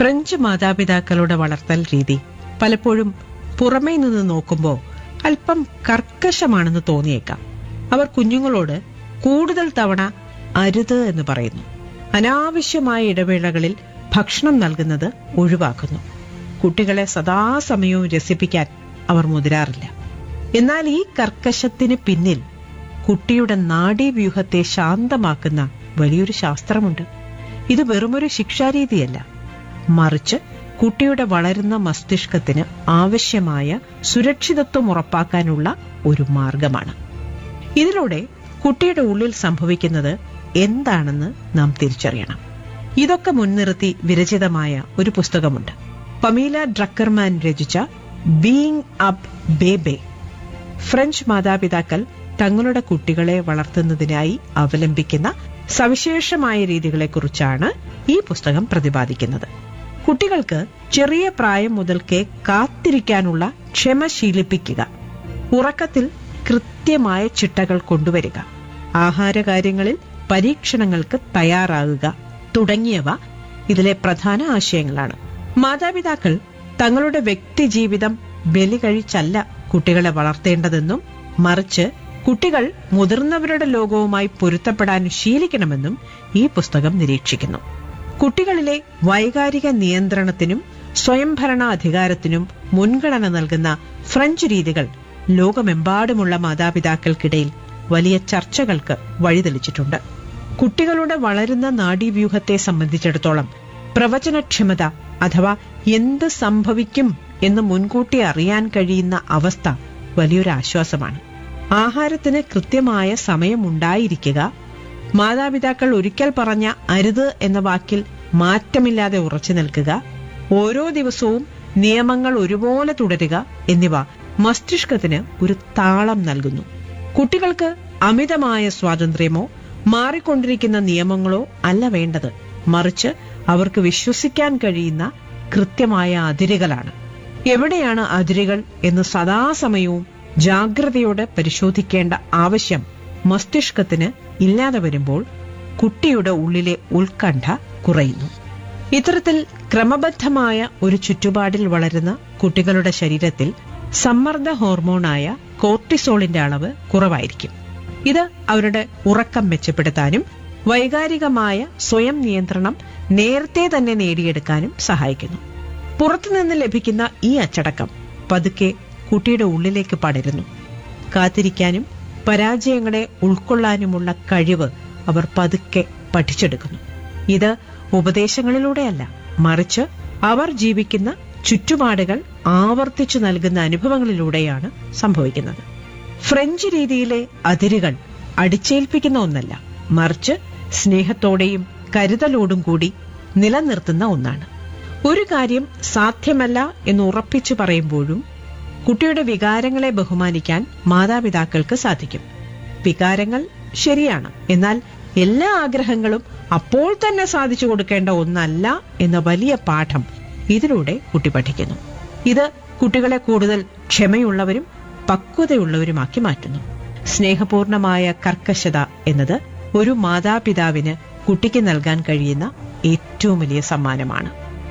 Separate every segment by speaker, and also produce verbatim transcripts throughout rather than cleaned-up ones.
Speaker 1: French മാതാപിതാക്കളുടെ വളർത്തൽ രീതി പലപ്പോഴും പുറമേ നിന്ന് നോക്കുമ്പോൾ അല്പം കർക്കശമാണെന്ന് തോന്നിയേക്കാം. അവർ കുഞ്ഞുങ്ങളോട് കൂടുതൽ തവണ അരുത് എന്ന് പറയുന്നു. അനാവശ്യമായ ഇടവേളകളിൽ ഭക്ഷണം നൽകുന്നത് ഒഴിവാക്കുന്നു. കുട്ടികളെ സദാസമയവും രസിപ്പിക്കാൻ അവർ മുതിരാറില്ല. എന്നാൽ ഈ കർക്കശത്തിന് പിന്നിൽ കുട്ടിയുടെ നാഡീവ്യൂഹത്തെ ശാന്തമാക്കുന്ന വലിയൊരു ശാസ്ത്രമുണ്ട്. ഇത് വെറുമൊരു ശിക്ഷാരീതിയല്ല, മറിച്ച് കുട്ടിയുടെ വളരുന്ന മസ്തിഷ്കത്തിന് ആവശ്യമായ സുരക്ഷിതത്വം ഉറപ്പാക്കാനുള്ള ഒരു മാർഗമാണ്. ഇതിലൂടെ കുട്ടിയുടെ ഉള്ളിൽ സംഭവിക്കുന്നത് എന്താണെന്ന് നാം തിരിച്ചറിയണം. ഇതൊക്കെ മുൻനിർത്തി വിരചിതമായ ഒരു പുസ്തകമുണ്ട്. പമീല ഡ്രക്കർമാൻ രചിച്ച ബീയിങ് അപ്പ് ബേബേ. ഫ്രഞ്ച് മാതാപിതാക്കൾ തങ്ങളുടെ കുട്ടികളെ വളർത്തുന്നതിനായി അവലംബിക്കുന്ന സവിശേഷമായ രീതികളെക്കുറിച്ചാണ് ഈ പുസ്തകം പ്രതിപാദിക്കുന്നത്. കുട്ടികൾക്ക് ചെറിയ പ്രായം മുതൽക്കേ കാത്തിരിക്കാനുള്ള ക്ഷമ ശീലിപ്പിക്കുക, ഉറക്കത്തിൽ കൃത്യമായ ചിട്ടകൾ കൊണ്ടുവരിക, ആഹാരകാര്യങ്ങളിൽ പരീക്ഷണങ്ങൾക്ക് തയ്യാറാകുക തുടങ്ങിയവ ഇതിലെ പ്രധാന ആശയങ്ങളാണ്. മാതാപിതാക്കൾ തങ്ങളുടെ വ്യക്തിജീവിതം ബലി കഴിച്ചല്ല കുട്ടികളെ വളർത്തേണ്ടതെന്നും മറിച്ച് കുട്ടികൾ മുതിർന്നവരുടെ ലോകവുമായി പൊരുത്തപ്പെടാൻ ശീലിക്കണമെന്നും ഈ പുസ്തകം നിരീക്ഷിക്കുന്നു. കുട്ടികളിലെ വൈകാരിക നിയന്ത്രണത്തിനും സ്വയംഭരണ അധികാരത്തിനും മുൻഗണന നൽകുന്ന ഫ്രഞ്ച് രീതികൾ ലോകമെമ്പാടുമുള്ള മാതാപിതാക്കൾക്കിടയിൽ വലിയ ചർച്ചകൾക്ക് വഴിതെളിച്ചിട്ടുണ്ട്. കുട്ടികളുടെ വളരുന്ന നാഡീവ്യൂഹത്തെ സംബന്ധിച്ചിടത്തോളം പ്രവചനക്ഷമത അഥവാ എന്ത് സംഭവിക്കും എന്ന് മുൻകൂട്ടി അറിയാൻ കഴിയുന്ന അവസ്ഥ വലിയൊരു ആശ്വാസമാണ്. ആഹാരത്തിന് കൃത്യമായ സമയമുണ്ടായിരിക്കുക, മാതാപിതാക്കൾ ഒരിക്കൽ പറഞ്ഞ അരുത് എന്ന വാക്കിൽ മാറ്റമില്ലാതെ ഉറച്ചു നിൽക്കുക, ഓരോ ദിവസവും നിയമങ്ങൾ ഒരുപോലെ തുടരുക എന്നിവ മസ്തിഷ്കത്തിന് ഒരു താളം നൽകുന്നു. കുട്ടികൾക്ക് അമിതമായ സ്വാതന്ത്ര്യമോ മാറിക്കൊണ്ടിരിക്കുന്ന നിയമങ്ങളോ അല്ല വേണ്ടത്, മറിച്ച് അവർക്ക് വിശ്വസിക്കാൻ കഴിയുന്ന കൃത്യമായ അതിരുകളാണ്. എവിടെയാണ് അതിരുകൾ എന്ന് സദാസമയവും ജാഗ്രതയോടെ പരിശോധിക്കേണ്ട ആവശ്യം മസ്തിഷ്കത്തിന് ഇല്ലാതെ വരുമ്പോൾ കുട്ടിയുടെ ഉള്ളിലെ ഉത്കണ്ഠ കുറയുന്നു. ഇത്തരത്തിൽ ക്രമബദ്ധമായ ഒരു ചുറ്റുപാടിൽ വളരുന്ന കുട്ടികളുടെ ശരീരത്തിൽ സമ്മർദ്ദ ഹോർമോണായ കോർട്ടിസോളിന്റെ അളവ് കുറവായിരിക്കും. ഇത് അവരുടെ ഉറക്കം മെച്ചപ്പെടുത്താനും വൈകാരികമായ സ്വയം നിയന്ത്രണം നേരത്തെ തന്നെ നേടിയെടുക്കാനും സഹായിക്കുന്നു. പുറത്തുനിന്ന് ലഭിക്കുന്ന ഈ അച്ചടക്കം പതുക്കെ കുട്ടിയുടെ ഉള്ളിലേക്ക് പടരുന്നു. കാത്തിരിക്കാനും പരാജയങ്ങളെ ഉൾക്കൊള്ളാനുമുള്ള കഴിവ് അവർ പതുക്കെ പഠിച്ചെടുക്കുന്നു. ഇത് ഉപദേശങ്ങളിലൂടെയല്ല, മറിച്ച് അവർ ജീവിക്കുന്ന ചുറ്റുപാടുകൾ ആവർത്തിച്ചു നൽകുന്ന അനുഭവങ്ങളിലൂടെയാണ് സംഭവിക്കുന്നത്. ഫ്രഞ്ച് രീതിയിലെ അതിരുകൾ അടിച്ചേൽപ്പിക്കുന്ന ഒന്നല്ല, മറിച്ച് സ്നേഹത്തോടെയും കരുതലോടും കൂടി നിലനിർത്തുന്ന ഒന്നാണ്. ഒരു കാര്യം സാധ്യമല്ല എന്ന് ഉറപ്പിച്ചു പറയുമ്പോഴും കുട്ടിയുടെ വികാരങ്ങളെ ബഹുമാനിക്കാൻ മാതാപിതാക്കൾക്ക് സാധിക്കും. വികാരങ്ങൾ ശരിയാണ്, എന്നാൽ എല്ലാ ആഗ്രഹങ്ങളും അപ്പോൾ തന്നെ സാധിച്ചു കൊടുക്കേണ്ട ഒന്നല്ല എന്ന വലിയ പാഠം ഇതിലൂടെ കുട്ടി പഠിക്കുന്നു. ഇത് കുട്ടികളെ കൂടുതൽ ക്ഷമയുള്ളവരും പക്വതയുള്ളവരുമാക്കി മാറ്റുന്നു. സ്നേഹപൂർണമായ കർക്കശത എന്നത് ഒരു മാതാപിതാവിന് കുട്ടിക്ക് നൽകാൻ കഴിയുന്ന ഏറ്റവും വലിയ സമ്മാനമാണ്.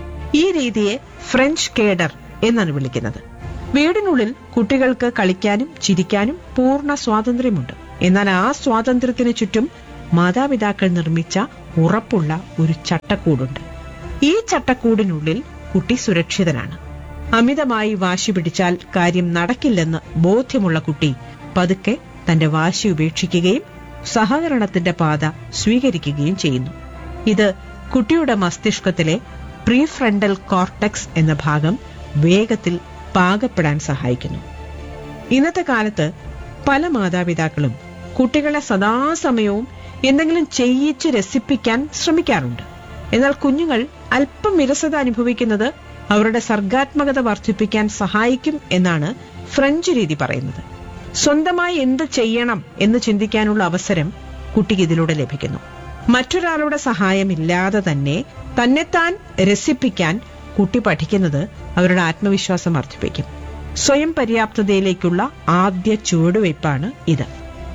Speaker 1: ഈ രീതിയെ ഫ്രഞ്ച് കേഡർ എന്നാണ് വിളിക്കുന്നത്. വീടിനുള്ളിൽ കുട്ടികൾക്ക് കളിക്കാനും ചിരിക്കാനും പൂർണ്ണ സ്വാതന്ത്ര്യമുണ്ട്. എന്നാൽ ആ സ്വാതന്ത്ര്യത്തിന് ചുറ്റും മാതാപിതാക്കൾ നിർമ്മിച്ച ഉറപ്പുള്ള ഒരു ചട്ടക്കൂടുണ്ട്. ഈ ചട്ടക്കൂടിനുള്ളിൽ കുട്ടി സുരക്ഷിതനാണ്. അമിതമായി വാശി പിടിച്ചാൽ കാര്യം നടക്കില്ലെന്ന് ബോധ്യമുള്ള കുട്ടി പതുക്കെ തന്റെ വാശി ഉപേക്ഷിക്കുകയും സഹകരണത്തിന്റെ പാത സ്വീകരിക്കുകയും ചെയ്യുന്നു. ഇത് കുട്ടിയുടെ മസ്തിഷ്കത്തിലെ പ്രീഫ്രണ്ടൽ കോർട്ടെക്സ് എന്ന ഭാഗം വേഗത്തിൽ പാകപ്പെടാൻ സഹായിക്കുന്നു. ഇന്നത്തെ കാലത്ത് പല മാതാപിതാക്കളും കുട്ടികളെ സദാസമയവും എന്തെങ്കിലും ചെയ്യിച്ച് രസിപ്പിക്കാൻ ശ്രമിക്കാറുണ്ട്. എന്നാൽ കുഞ്ഞുങ്ങൾ അല്പം വിരസത അനുഭവിക്കുന്നത് അവരുടെ സർഗാത്മകത വർദ്ധിപ്പിക്കാൻ സഹായിക്കും എന്നാണ് ഫ്രഞ്ച് രീതി പറയുന്നത്. സ്വന്തമായി എന്ത് ചെയ്യണം എന്ന് ചിന്തിക്കാനുള്ള അവസരം കുട്ടിക്ക് ഇതിലൂടെ ലഭിക്കുന്നു. മറ്റൊരാളുടെ സഹായമില്ലാതെ തന്നെ തന്നെത്താൻ രസിപ്പിക്കാൻ കുട്ടി പഠിക്കുന്നത് അവരുടെ ആത്മവിശ്വാസം വർദ്ധിപ്പിക്കും. സ്വയം പര്യാപ്തതയിലേക്കുള്ള ആദ്യ ചുവടുവയ്പ്പാണ് ഇത്.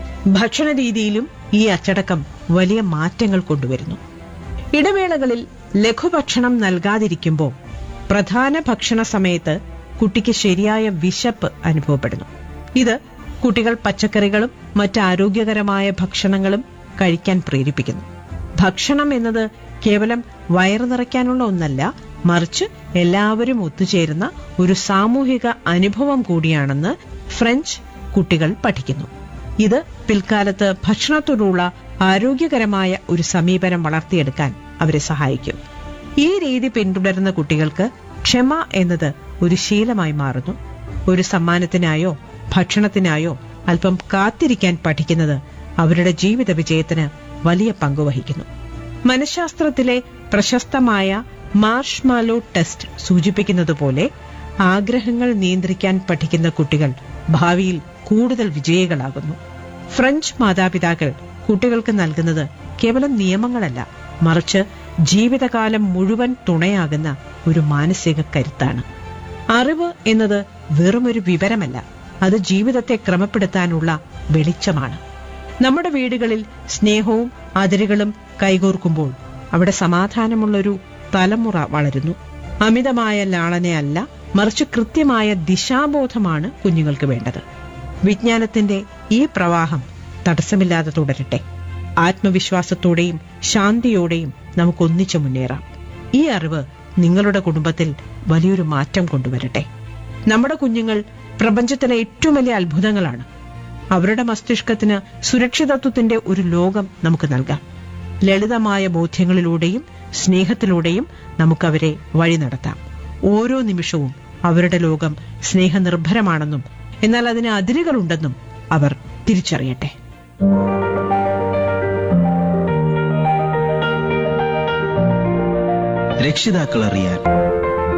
Speaker 1: ഭക്ഷണ രീതിയിലും ഈ അച്ചടക്കം വലിയ മാറ്റങ്ങൾ കൊണ്ടുവരുന്നു. ഇടവേളകളിൽ ലഘുഭക്ഷണം നൽകാതിരിക്കുമ്പോൾ പ്രധാന ഭക്ഷണ സമയത്ത് കുട്ടിക്ക് ശരിയായ വിശപ്പ് അനുഭവപ്പെടുന്നു. ഇത് കുട്ടികൾ പച്ചക്കറികളും മറ്റ് ആരോഗ്യകരമായ ഭക്ഷണങ്ങളും കഴിക്കാൻ പ്രേരിപ്പിക്കുന്നു. ഭക്ഷണം എന്നത് കേവലം വയറു നിറയ്ക്കാനുള്ള ഒന്നല്ല, മറിച്ച് എല്ലാവരും ഒത്തുചേരുന്ന ഒരു സാമൂഹിക അനുഭവം കൂടിയാണെന്ന് ഫ്രഞ്ച് കുട്ടികൾ പഠിക്കുന്നു. ഇത് പിൽക്കാലത്ത് ഭക്ഷണത്തോടുള്ള ആരോഗ്യകരമായ ഒരു സമീപനം വളർത്തിയെടുക്കാൻ അവരെ സഹായിക്കും. ഈ രീതി പിന്തുടരുന്ന കുട്ടികൾക്ക് ക്ഷമ എന്നത് ഒരു ശീലമായി മാറുന്നു. ഒരു സമ്മാനത്തിനായോ ഭക്ഷണത്തിനായോ അല്പം കാത്തിരിക്കാൻ പഠിക്കുന്നത് അവരുടെ ജീവിത വിജയത്തിന് വലിയ പങ്കുവഹിക്കുന്നു. മനഃശാസ്ത്രത്തിലെ പ്രശസ്തമായ മാർഷ്മാലോ ടെസ്റ്റ് സൂചിപ്പിക്കുന്നതുപോലെ ആഗ്രഹങ്ങൾ നിയന്ത്രിക്കാൻ പഠിക്കുന്ന കുട്ടികൾ ഭാവിയിൽ കൂടുതൽ വിജയികളാകുന്നു. ഫ്രഞ്ച് മാതാപിതാക്കൾ കുട്ടികൾക്ക് നൽകുന്നത് കേവലം നിയമങ്ങളല്ല, മറിച്ച് ജീവിതകാലം മുഴുവൻ തുണയാകുന്ന ഒരു മാനസിക കരുത്താണ്. അറിവ് എന്നത് വെറുമൊരു വിവരമല്ല, അത് ജീവിതത്തെ ക്രമപ്പെടുത്താനുള്ള വെളിച്ചമാണ്. നമ്മുടെ വീടുകളിൽ സ്നേഹവും അതിരുകളും കൈകോർക്കുമ്പോൾ അവിടെ സമാധാനമുള്ളൊരു തലമുറ വളരുന്നു. അമിതമായ ലാളനയല്ല, മറിച്ച് കൃത്യമായ ദിശാബോധമാണ് കുഞ്ഞുങ്ങൾക്ക് വേണ്ടത്. വിജ്ഞാനത്തിന്റെ ഈ പ്രവാഹം തടസ്സമില്ലാതെ തുടരട്ടെ. ആത്മവിശ്വാസത്തോടെയും ശാന്തിയോടെയും നമുക്കൊന്നിച്ചു മുന്നേറാം. ഈ അറിവ് നിങ്ങളുടെ കുടുംബത്തിൽ വലിയൊരു മാറ്റം കൊണ്ടുവരട്ടെ. നമ്മുടെ കുഞ്ഞുങ്ങൾ പ്രപഞ്ചത്തിലെ ഏറ്റവും വലിയ അത്ഭുതങ്ങളാണ്. അവരുടെ മസ്തിഷ്കത്തിന് സുരക്ഷിതത്വത്തിന്റെ ഒരു ലോകം നമുക്ക് നൽകാം. ലളിതമായ ബോധ്യങ്ങളിലൂടെയും സ്നേഹത്തിലൂടെയും നമുക്കവരെ വഴി നടത്താം. ഓരോ നിമിഷവും അവരുടെ ലോകം സ്നേഹനിർഭരമാണെന്നും എന്നാൽ അതിന് അതിരുകളുണ്ടെന്നും അവർ തിരിച്ചറിയട്ടെ.
Speaker 2: രക്ഷിതാക്കൾ അറിയാൻ